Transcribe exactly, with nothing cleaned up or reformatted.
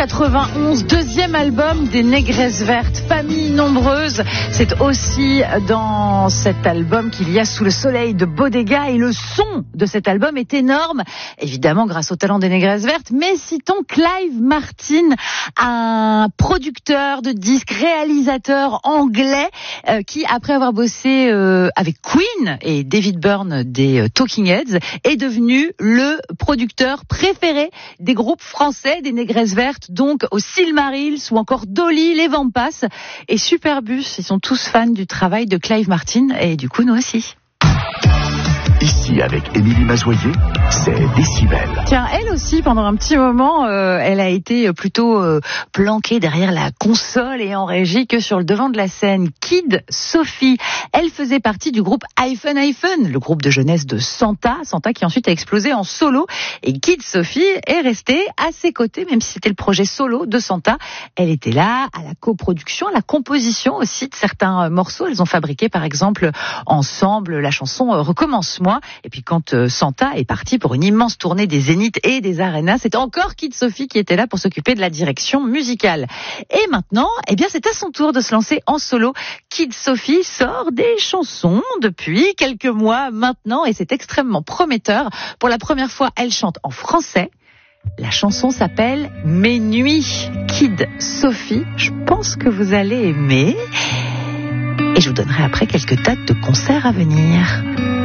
quatre-vingt-onze, deuxième album des Négresses Vertes, famille nombreuse. C'est aussi dans cet album qu'il y a Sous le soleil de Bodega, et le son de cet album est énorme, évidemment grâce au talent des Négresses Vertes, mais citons Clive Martin, un producteur de disques, réalisateur anglais euh, qui, après avoir bossé euh, avec Queen et David Byrne des euh, Talking Heads, est devenu le producteur préféré des groupes français des Négresses Vertes, donc au Silmarils ou encore Dolly, les Vampas et Superbus. Ils sont tous fans du travail de Clive Martin, et du coup nous aussi. Ici, avec Émilie Mazoyer, c'est Décibel. Tiens, elle aussi, pendant un petit moment, euh, elle a été plutôt euh, planquée derrière la console et en régie que sur le devant de la scène. Kid Sophie, elle faisait partie du groupe Hyphen Hyphen, le groupe de jeunesse de Santa, Santa qui ensuite a explosé en solo. Et Kid Sophie est restée à ses côtés, même si c'était le projet solo de Santa. Elle était là à la coproduction, à la composition aussi de certains morceaux. Elles ont fabriqué, par exemple, ensemble la chanson euh, Recommence-moi. Et puis quand euh, Santa est parti pour une immense tournée des Zéniths et des Arénas, c'est encore Kid Sophie qui était là pour s'occuper de la direction musicale. Et maintenant, eh bien, c'est à son tour de se lancer en solo. Kid Sophie sort des chansons depuis quelques mois maintenant, et c'est extrêmement prometteur. Pour la première fois, elle chante en français. La chanson s'appelle Mes nuits. Kid Sophie, je pense que vous allez aimer. Et je vous donnerai après quelques dates de concerts à venir.